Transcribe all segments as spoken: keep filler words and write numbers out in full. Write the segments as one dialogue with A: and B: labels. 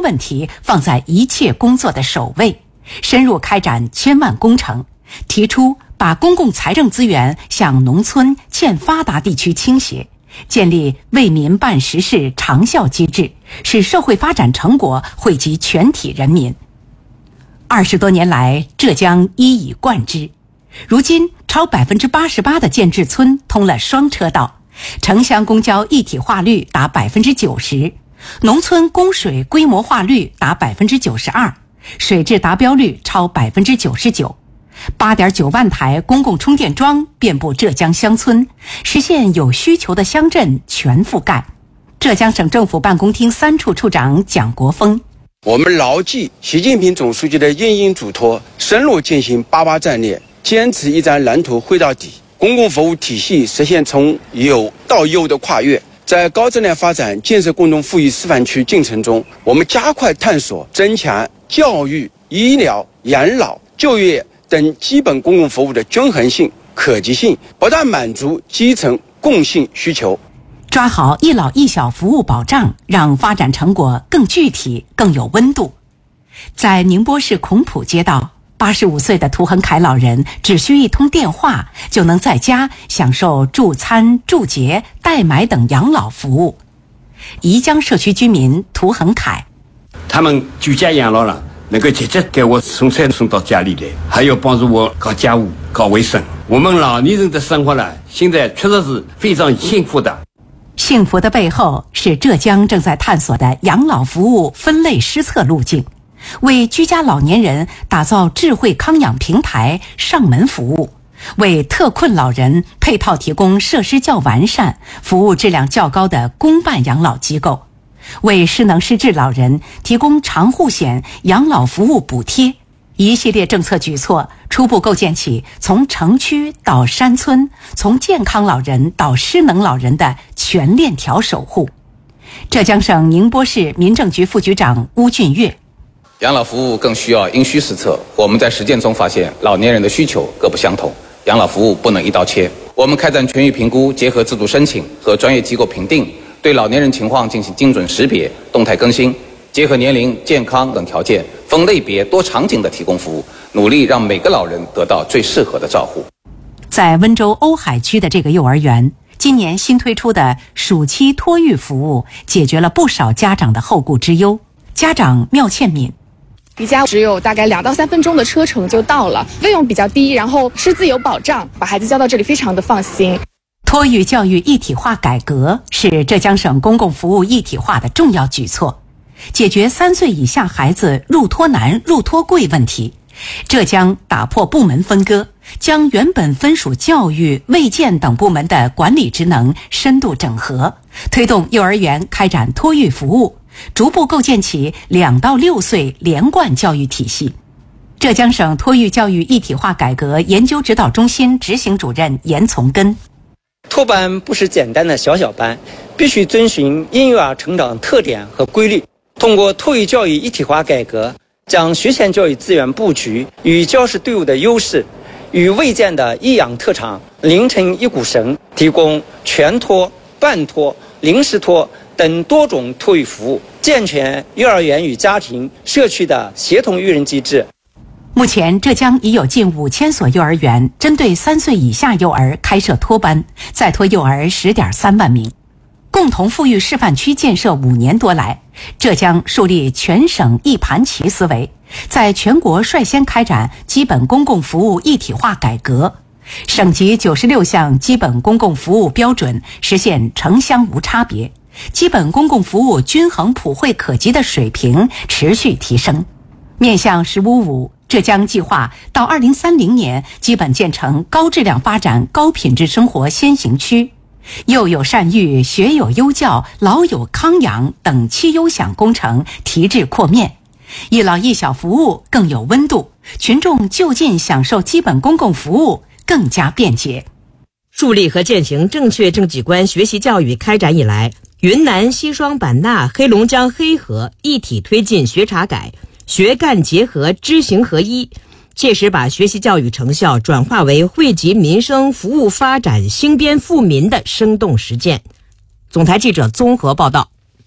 A: 问题放在一切工作的首位，深入开展千万工程，提出把公共财政资源向农村欠发达地区倾斜，建立为民办实事长效机制，使社会发展成果惠及全体人民。二十多年来，浙江一以贯之，如今超百分之八十八的建制村通了双车道，城乡公交一体化率达百分之九十，农村供水规模化率达百分之九十二，水质达标率超百分之九十九。八点九万台公共充电桩遍布浙江乡村，实现有需求的乡镇全覆盖。浙江省政府办公厅三处处长蒋国峰：
B: 我们牢记习近平总书记的殷殷嘱托，深入践行八八战略，坚持一站蓝图绘到底，公共服务体系实现从有到优的跨越。在高质量发展建设共同富裕示范区进程中，我们加快探索增强教育、医疗、养老、就业等基本公共服务的均衡性、可及性，不断满足基层共性需求。
A: 抓好一老一小服务保障，让发展成果更具体、更有温度。在宁波市孔浦街道，八十五岁的涂恒凯老人只需一通电话，就能在家享受助餐、助洁、代买等养老服务。宜江社区居民涂恒凯：
C: 他们居家养老了，能够直接给我送菜送到家里来，还有帮助我搞家务、搞卫生。我们老年人的生活呢，现在确实是非常幸福的。
A: 幸福的背后是浙江正在探索的养老服务分类施策路径，为居家老年人打造智慧康养平台上门服务，为特困老人配套提供设施较完善、服务质量较高的公办养老机构，为失能失智老人提供长护险养老服务补贴。一系列政策举措初步构建起从城区到山村，从健康老人到失能老人的全链条守护。浙江省宁波市民政局副局长邬俊岳：
D: 养老服务更需要因需施策。我们在实践中发现，老年人的需求各不相同，养老服务不能一刀切。我们开展全域评估，结合自主申请和专业机构评定，对老年人情况进行精准识别、动态更新，结合年龄、健康等条件，分类别、多场景的提供服务，努力让每个老人得到最适合的照护。
A: 在温州瓯海区的这个幼儿园，今年新推出的暑期托育服务，解决了不少家长的后顾之忧。家长缪倩敏：
E: 离家只有大概两到三分钟的车程就到了，费用比较低，然后师资有保障，把孩子交到这里非常的放心。
A: 托育教育一体化改革是浙江省公共服务一体化的重要举措，解决三岁以下孩子入托难、入托贵问题。浙江打破部门分割，将原本分属教育、卫健等部门的管理职能深度整合，推动幼儿园开展托育服务，逐步构建起两到六岁连贯教育体系。浙江省托育教育一体化改革研究指导中心执行主任严从根：
F: 托班不是简单的小小班，必须遵循婴幼儿成长特点和规律。通过托育教育一体化改革，将学前教育资源布局与教师队伍的优势与卫健的益养特长连成一股绳，提供全托、半托、临时托等多种托育服务，健全幼儿园与家庭、社区的协同育人机制。
A: 目前，浙江已有近五千所幼儿园针对三岁以下幼儿开设托班，在托幼儿十点三万名。共同富裕示范区建设五年多来，浙江树立全省一盘棋思维，在全国率先开展基本公共服务一体化改革，省级九十六项基本公共服务标准实现城乡无差别，基本公共服务均衡普惠可及的水平持续提升。面向“十五五”，浙江计划到二零三零年基本建成高质量发展、高品质生活先行区。幼有善育、学有优教、老有康养等七优享工程提质扩面，一老一小服务更有温度，群众就近享受基本公共服务更加便捷。
G: 树立和践行正确政绩观学习教育开展以来，云南西双版纳、黑龙江黑河一体推进学查改、学干结合、知行合一，切实把学习教育成效转化为惠及民生、服务发展、兴边富民的生动实践。总台记者综合报道。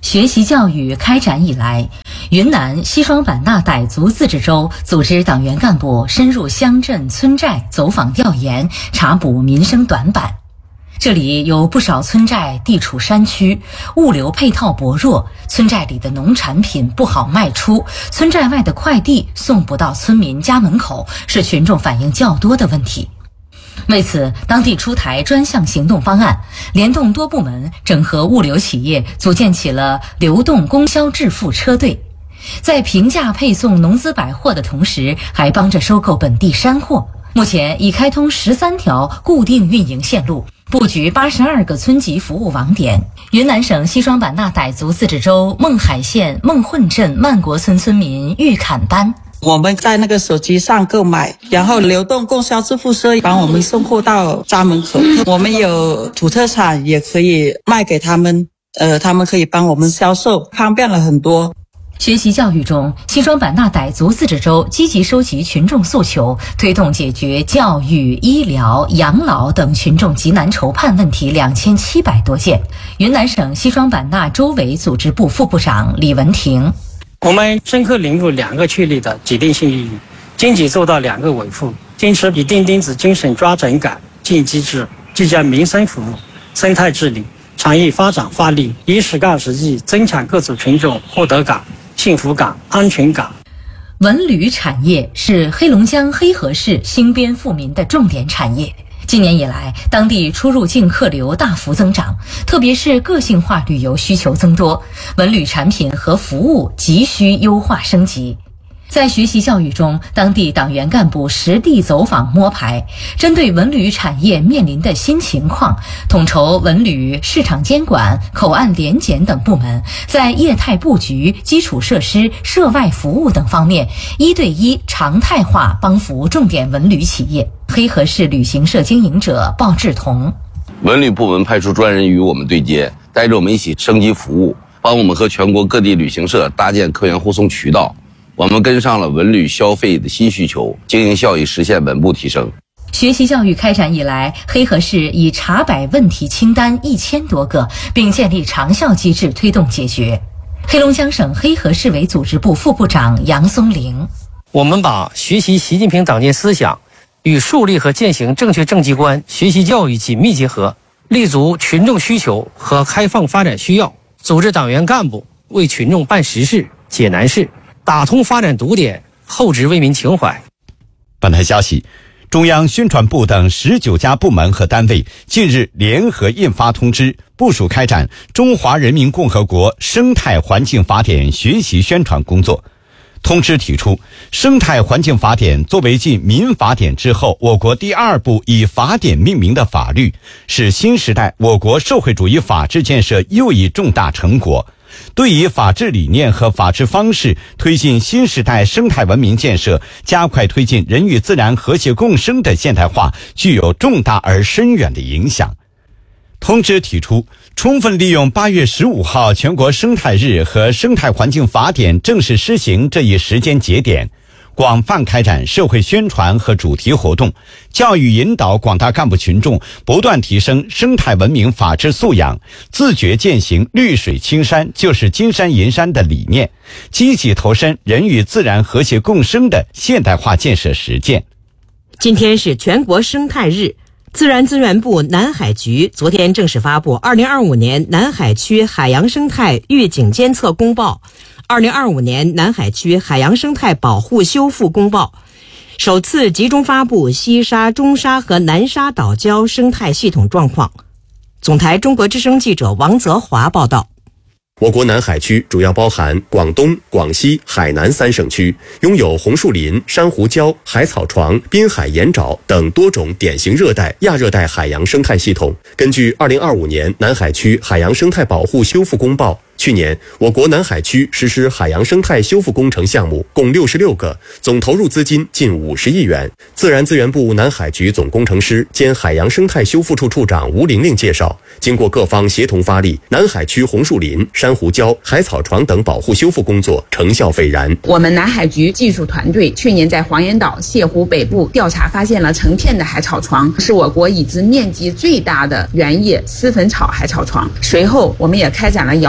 H: 学习教育开展以来，云南西双版纳傣族自治州组织党员干部深入乡镇村寨走访调研，查补民生短板。这里有不少村寨地处山区，物流配套薄弱，村寨里的农产品不好卖出，村寨外的快递送不到村民家门口，是群众反映较多的问题。为此，当地出台专项行动方案，联动多部门，整合物流企业，组建起了流动供销致富车队，在平价配送农资百货的同时，还帮着收购本地山货。目前已开通十三条固定运营线路，布局八十二个村级服务网点。云南省西双版纳傣族自治州勐海县勐混镇曼国村村民玉坎班。
I: 我们在那个手机上购买，然后流动供销支付车帮我们送货到家门口。我们有土特产也可以卖给他们，呃，他们可以帮我们销售，方便了很多。
H: 学习教育中，西双版纳傣族自治州积极收集群众诉求，推动解决教育、医疗、养老等群众急难愁盼问题两千七百多件。云南省西双版纳州委组织部副部长李文婷。
J: 我们深刻领悟两个确立的既定性意义，经济做到两个维护，坚持以钉钉子精神抓整改、进机制，聚焦民生服务、生态治理、产业发展发力，以实干实际增强各族群众获得感、幸福感、安全感。
H: 文旅产业是黑龙江黑河市兴边富民的重点产业。今年以来，当地出入境客流大幅增长，特别是个性化旅游需求增多，文旅产品和服务急需优化升级。在学习教育中，当地党员干部实地走访摸排，针对文旅产业面临的新情况，统筹文旅、市场监管、口岸联检等部门，在业态布局、基础设施、涉外服务等方面，一对一常态化帮扶重点文旅企业。黑河市旅行社经营者鲍志同：
K: 文旅部门派出专人与我们对接，带着我们一起升级服务，帮我们和全国各地旅行社搭建客源护送渠道。我们跟上了文旅消费的新需求，经营效益实现稳步提升。
H: 学习教育开展以来，黑河市已查摆问题清单一千多个，并建立长效机制推动解决。黑龙江省黑河市委组织部副部长杨松龄：
J: 我们把学习习近平党建思想与树立和践行正确政绩观学习教育紧密结合，立足群众需求和开放发展需要，组织党员干部为群众办实事、解难事，打通发展堵点，厚植为民情怀。
L: 本台消息，中央宣传部等十九家部门和单位近日联合印发通知，部署开展《中华人民共和国生态环境法典》学习宣传工作。通知提出，生态环境法典作为继民法典之后我国第二部以法典命名的法律，是新时代我国社会主义法治建设又一重大成果，对以法治理念和法治方式推进新时代生态文明建设，加快推进人与自然和谐共生的现代化，具有重大而深远的影响。通知提出，充分利用八月十五号全国生态日和生态环境法典正式施行这一时间节点，广泛开展社会宣传和主题活动，教育引导广大干部群众不断提升生态文明法治素养，自觉践行绿水青山就是金山银山的理念，积极投身人与自然和谐共生的现代化建设实践。
G: 今天是全国生态日，自然资源部南海局昨天正式发布二零二五年南海区海洋生态预警监测公报、二零二五年南海区海洋生态保护修复公报，首次集中发布西沙、中沙和南沙岛礁生态系统状况。总台中国之声记者王泽华报道。
M: 我国南海区主要包含广东、广西、海南三省区，拥有红树林、珊瑚礁、海草床、滨海盐沼等多种典型热带、亚热带海洋生态系统。根据二零二五年南海区海洋生态保护修复公报，去年我国南海区实施海洋生态修复工程项目共六十六个，总投入资金近五十亿元。自然资源部南海局总工程师兼海洋生态修复处处长吴玲玲介绍，经过各方协同发力，南海区红树林、珊瑚礁、海草床等保护修复工作成效斐然。
N: 我们南海局技术团队去年在黄岩岛、泻湖北部调查发现了成片的海草床，是我国已知面积最大的原叶丝粉草海草床。随后我们也开展了遥感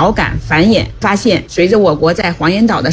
N: 繁衍，发现随着我国在黄岩岛的